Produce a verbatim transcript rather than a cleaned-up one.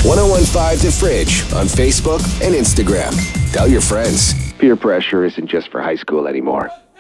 ten fifteen The Fridge on Facebook and Instagram. Tell your friends. Peer pressure isn't just for high school anymore.